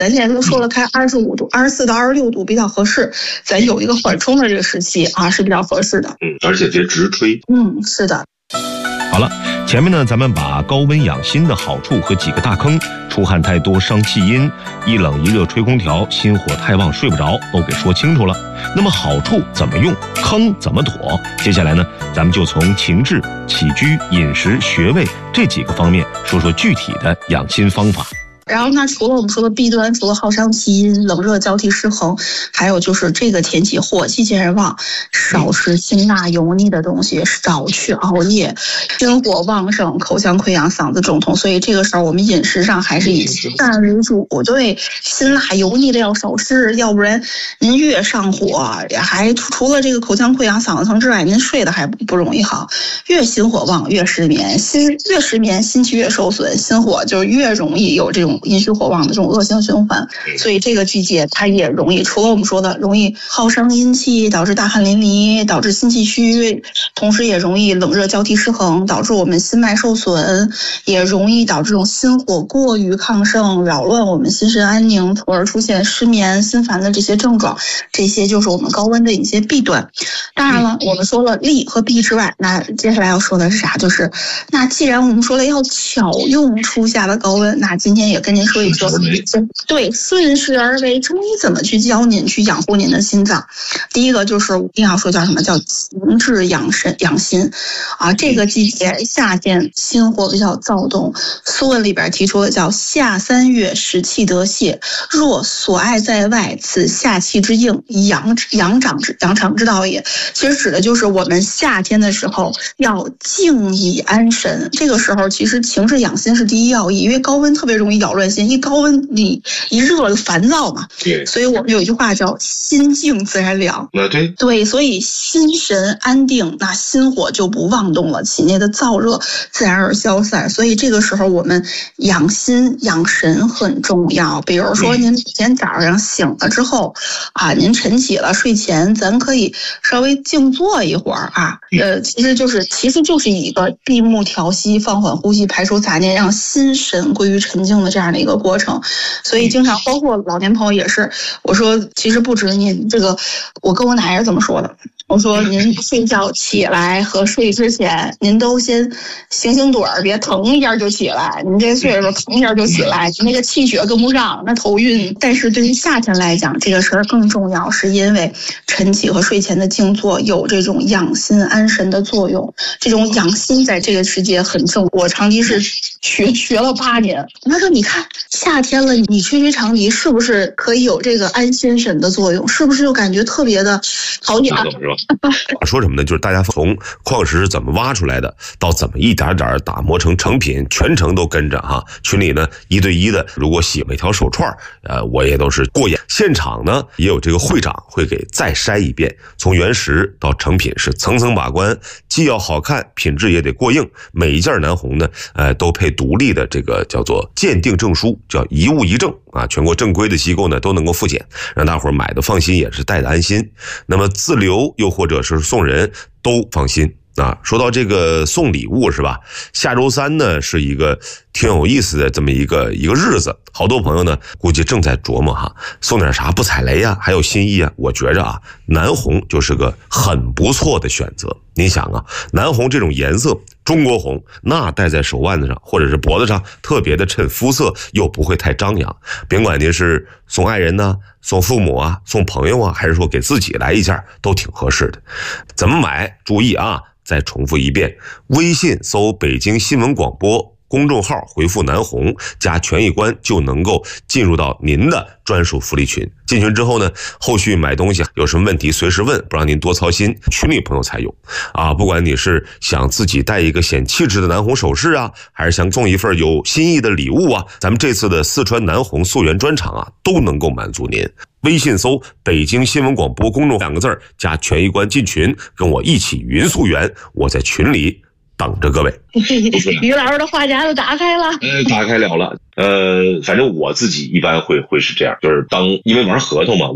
咱现在都说了开25度、24到26度比较合适，咱有一个缓冲的这个时期啊是比较合适的。 而且别直吹。 是的。 好了，前面呢咱们把高温养心的好处和几个大坑，出汗太多伤气阴，一冷一热吹空调，心火太旺睡不着，都给说清楚了。那么好处怎么用，坑怎么躲？接下来呢，咱们就从情志、起居、饮食、穴位这几个方面说说具体的养心方法。 然后呢，除了我们说的弊端，除了耗伤气阴、冷热交替失衡，还有就是这个天气火气渐然旺，少吃辛辣油腻的东西，少去熬夜，心火旺盛，口腔溃疡，嗓子肿痛。所以这个时候我们饮食上还是以清淡为主，对，辛辣油腻的要少吃，要不然您越上火，还除了这个口腔溃疡、嗓子疼之外，您睡得还不容易好。越心火旺越失眠，越失眠心气越受损，心火就越容易有这种阴虚火旺的这种恶性循环。所以这个季节它也容易，除了我们说的容易耗伤阴气，导致大汗淋漓，导致心气虚，同时也容易冷热交替失衡，导致我们心脉受损，也容易导致这种心火过于亢盛，扰乱我们心神安宁，从而出现失眠、心烦的这些症状。这些就是我们高温的一些弊端。当然了，我们说了利和弊之外，那接下来要说的是啥？就是那既然我们说了要巧用初夏的高温，那今天也跟您说一说，对，顺势而为，中医怎么去教您去养护您的心脏。第一个就是一定要说叫什么，叫情志养心啊。这个季节夏天心火比较躁动，素问里边提出的叫夏3月使气得泄，若所爱在外，此夏气之应，阳长之道也。其实指的就是我们夏天的时候要静以安神，这个时候其实情志养心是第一要义，因为高温特别容易扰乱心，一高温你一热就烦躁嘛。对，所以我们有一句话叫心静自然凉。对，所以心神安定，那心火就不妄动了，体内的燥热自然而消散。所以这个时候我们养心养神很重要。比如说您每天早上醒了之后啊，您晨起了，睡前咱可以稍微静坐一会儿啊。其实就是一个闭目调息，放缓呼吸，排除杂念，让心神归于沉静的这样的一个过程。所以经常包括老年朋友也是，我说其实不止您这个，我跟我奶奶是怎么说的，我说您睡觉起来和睡之前，您都先醒醒盹儿，别腾一下就起来，您这岁数腾一下就起来，那个气血跟不上，那头晕。但是对于夏天来讲，这个事儿更重要，是因为晨起和睡前的静坐有这种养心安神的作用。这种养心在这个世界很重，我长期是学了8年。他说你看夏天了，你吹长笛是不是可以有这个安心神的作用？是不是就感觉特别的好养？ 说什么呢？就是大家从矿石是怎么挖出来的，到怎么一点点打磨成成品，全程都跟着哈。群里呢1对1的，如果洗每条手串，我也都是过眼。现场呢也有这个会长会给再筛一遍，从原石到成品是层层把关，既要好看，品质也得过硬。每一件南红呢，都配独立的这个叫做鉴定证书，叫一物一证啊，全国正规的机构呢都能够复检，让大伙儿买的放心，也是带的安心。那么自留又或者是送人都放心。说到这个送礼物是吧？下周3呢是一个挺有意思的这么一个日子，好多朋友呢估计正在琢磨哈，送点啥不踩雷呀，还有心意啊。我觉着啊，南红就是个很不错的选择。您想啊，南红这种颜色，中国红，那戴在手腕子上或者是脖子上，特别的衬肤色，又不会太张扬。甭管您是送爱人呢，送父母啊，送朋友啊，还是说给自己来一件，都挺合适的。怎么买？注意啊！再重复一遍，微信搜北京新闻广播公众号，回复南红加权益关，就能够进入到您的专属福利群。进群之后呢，后续买东西有什么问题随时问，不让您多操心，群里朋友才有啊。不管你是想自己带一个显气质的南红首饰啊，还是想送一份有心意的礼物啊，咱们这次的四川南红溯源专场啊，都能够满足您。微信搜北京新闻广播公众2个字，加权益关进群，跟我一起云溯源，我在群里等着各位。 于老师的话匣子打开了， 打开了。反正我自己一般会是这样，就是因为玩合同嘛。